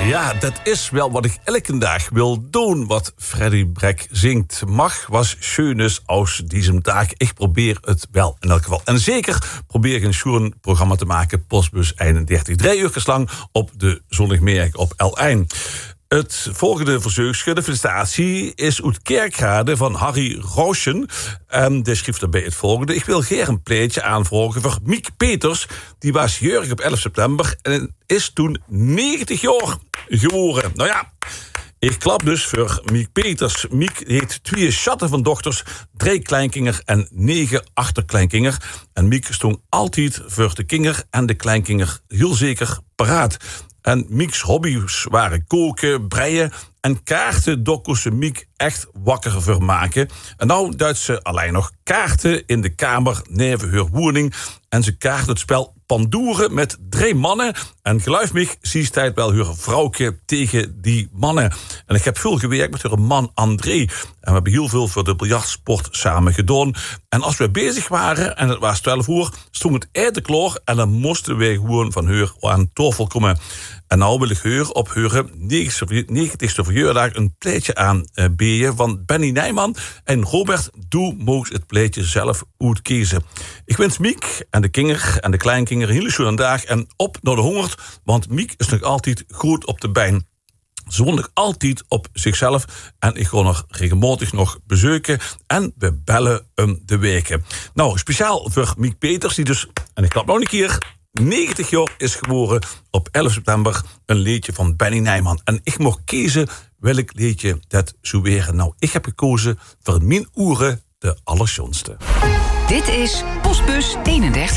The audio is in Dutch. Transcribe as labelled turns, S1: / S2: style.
S1: Ja, dat is wel wat ik elke dag wil doen, wat Freddy Breck zingt. Mag was schönes aus diesem Tag. Ik probeer het wel in elk geval. En zeker probeer ik een schoenprogramma te maken, Postbus 31. 3 uur lang op de Zondagmiddag op L1. Het volgende verzoekje, de felicitatie, is uit Kerkrade van Harry Rooschen. En die schreef daarbij het volgende. Ik wil graag een pleetje aanvragen voor Miek Peters. Die was jarig op 11 september en is toen 90 jaar geworden. Nou ja, ik klap dus voor Miek Peters. Miek heeft 2 schatten van dochters, 3 kleinkinder en 9 achterkleinkinder. En Miek stond altijd voor de kinder en de kleinkinder heel zeker paraat. En Mieks hobby's waren koken, breien en kaarten. Daar kon ze Miek echt wakker voor maken. En nou duidt ze alleen nog kaarten in de kamer neven haar woning. En ze kaart het spel Pandoeren met 3 mannen. En geloof me, zie je wel haar vrouwtje tegen die mannen. En ik heb veel gewerkt met haar man André. En we hebben heel veel voor de biljartsport samen gedaan. En als we bezig waren, en het was 12 uur, stond het eten klaar. En dan moesten wij gewoon van haar aan tafel komen. En nou wil ik haar op haar 90ste verjaardag een pleetje aanbieden van Benny Nijman. En Robert, doe mocht het pleetje zelf uitkiezen. Ik wens Miek en de kinder en de kleinkinderen een hele schöne dag en op naar de 100, want Miek is nog altijd goed op de been. Ze woont nog altijd op zichzelf en ik ga nog regelmatig nog bezoeken en we bellen de weken. Nou, speciaal voor Miek Peters, die dus, en ik klap nog een keer, 90 jaar is geboren op 11 september, een liedje van Benny Nijman. En ik mocht kiezen welk liedje dat zou weer. Nou, ik heb gekozen voor Min Oere, de allerschoonste.
S2: Dit is Postbus 31.